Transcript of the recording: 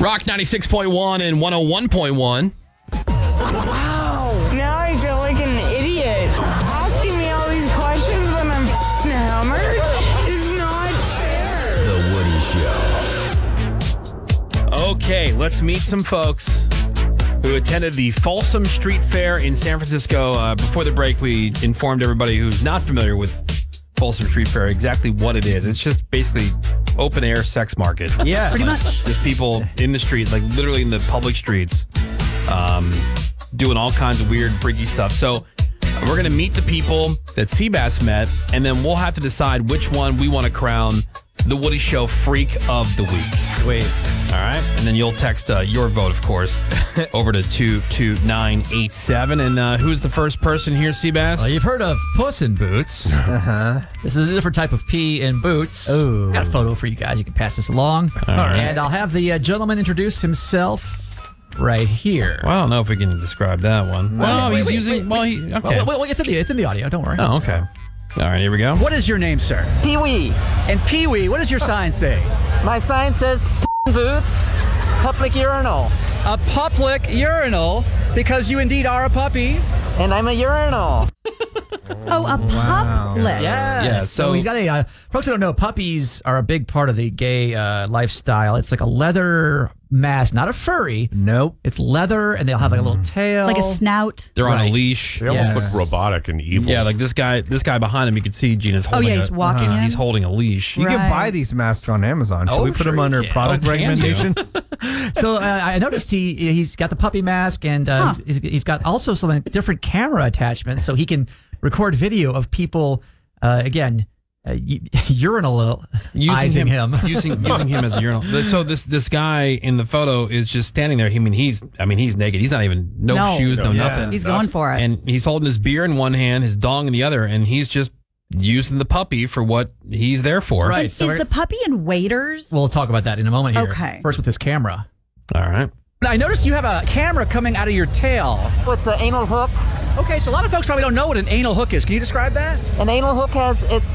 Rock 96.1 and 101.1. Wow. Now I feel like an idiot. Asking me all these questions when I'm hammered is not fair. The Woody Show. Okay, let's meet some folks who attended the Folsom Street Fair in San Francisco. Before the break, we informed everybody who's not familiar with Folsom Street Fair exactly what it is. It's just basically open air sex market. Yeah, pretty much. There's people in the street, like literally in the public streets, doing all kinds of weird, freaky stuff. So we're going to meet the people that Seabass met, and then we'll have to decide which one we want to crown the Woody Show Freak of the Week. Wait. All right. And then you'll text your vote, of course, over to 22987. And who's the first person here, Seabass? Well, you've heard of Puss in Boots. Uh-huh. This is a different type of pee in boots. Oh. Got a photo for you guys. You can pass this along. All right. And I'll have the gentleman introduce himself right here. Well, I don't know if we can describe that one. Well, Wait, he's wait, using... wait, well, okay. Well, it's in the audio. Don't worry. Oh, okay. All right, here we go. What is your name, sir? Pee-wee. And Pee-wee, what does your sign say? My sign says boots, public urinal. A public urinal, because you indeed are a puppy. And I'm a urinal. Oh, a public. Yeah. So he's got a. Folks who don't know, puppies are a big part of the gay lifestyle. It's like a leather mask, not a furry. Nope. It's leather, and they'll have like a little tail, Like a snout. They're on a Right. leash. They almost Yes. look robotic and evil. Yeah, like this guy behind him, you can see Gina's holding yeah, he's walking in. He's holding a leash. You Right. can buy these masks on Amazon. Should Oh, we put sure them you under can. product Oh, can you? recommendation? So I noticed he's got the puppy mask, and he's got also some different camera attachments, so he can record video of people urinalizing him. using him as a urinal. So this guy in the photo is just standing there. He's naked. He's not even No. shoes, no Yeah. nothing. He's going for it. And he's holding his beer in one hand, his dong in the other, and he's just using the puppy for what he's there for. Right. And so is the puppy in waiters? We'll talk about that in a moment here. Okay. First with his camera. All right. I noticed you have a camera coming out of your tail. What's an anal hook? Okay, so a lot of folks probably don't know what an anal hook is. Can you describe that? An anal hook it's